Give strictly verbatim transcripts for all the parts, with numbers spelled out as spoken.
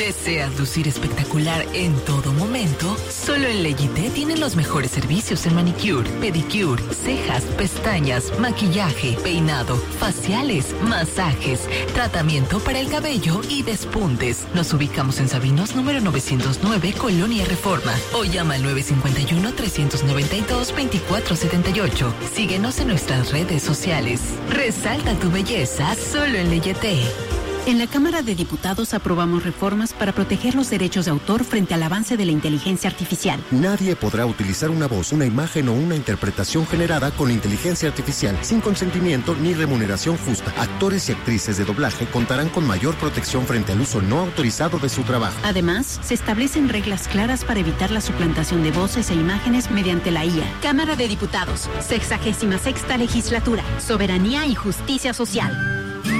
¿Deseas lucir espectacular en todo momento? Solo en Leyité tienen los mejores servicios en manicure, pedicure, cejas, pestañas, maquillaje, peinado, faciales, masajes, tratamiento para el cabello y despuntes. Nos ubicamos en Sabinos número novecientos nueve, Colonia Reforma. O llama al nueve cinco uno, tres nueve dos, dos cuatro siete ocho. Síguenos en nuestras redes sociales. Resalta tu belleza solo en Leyité. En la Cámara de Diputados aprobamos reformas para proteger los derechos de autor frente al avance de la inteligencia artificial. Nadie podrá utilizar una voz, una imagen o una interpretación generada con inteligencia artificial sin consentimiento ni remuneración justa. Actores y actrices de doblaje contarán con mayor protección frente al uso no autorizado de su trabajo. Además, se establecen reglas claras para evitar la suplantación de voces e imágenes mediante la I A. Cámara de Diputados, sexagésima sexta legislatura, soberanía y justicia social.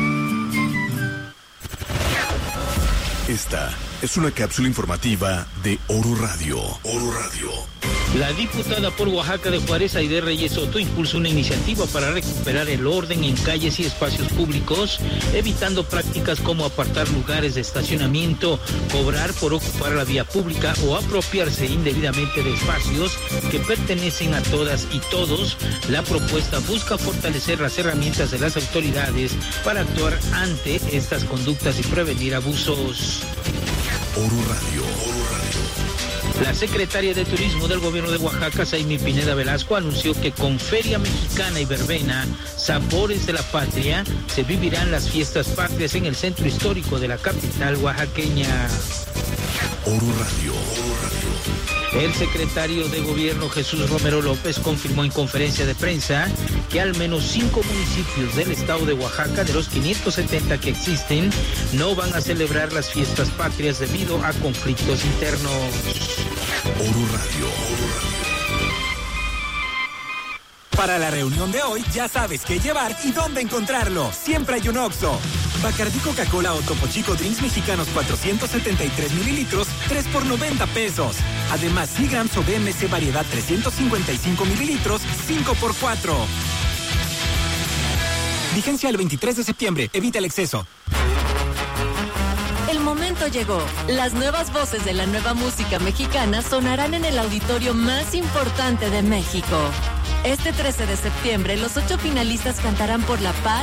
Esta es una cápsula informativa de Oro Radio. Oro Radio. La diputada por Oaxaca de Juárez, Aide Reyes Soto, impulsó una iniciativa para recuperar el orden en calles y espacios públicos, evitando prácticas como apartar lugares de estacionamiento, cobrar por ocupar la vía pública o apropiarse indebidamente de espacios que pertenecen a todas y todos. La propuesta busca fortalecer las herramientas de las autoridades para actuar ante estas conductas y prevenir abusos. Oro Radio. Oro Radio. La secretaria de Turismo del Gobierno de Oaxaca, Saimi Pineda Velasco, anunció que con Feria Mexicana y Verbena, Sabores de la Patria, se vivirán las fiestas patrias en el centro histórico de la capital oaxaqueña. Oro Radio. Oro Radio. El secretario de Gobierno, Jesús Romero López, confirmó en conferencia de prensa que al menos cinco municipios del estado de Oaxaca, de los quinientos setenta que existen, no van a celebrar las fiestas patrias debido a conflictos internos. Oro Radio. Oro Radio. Para la reunión de hoy, ya sabes qué llevar y dónde encontrarlo. Siempre hay un Oxxo. Bacardí Coca-Cola o Topo Chico Drinks Mexicanos cuatrocientos setenta y tres mililitros, tres por noventa pesos. Además, Seagrams o B M C Variedad trescientos cincuenta y cinco mililitros, cinco por cuatro. Vigencia el veintitrés de septiembre. Evita el exceso. El momento llegó. Las nuevas voces de la nueva música mexicana sonarán en el auditorio más importante de México. Este trece de septiembre, los ocho finalistas cantarán por la paz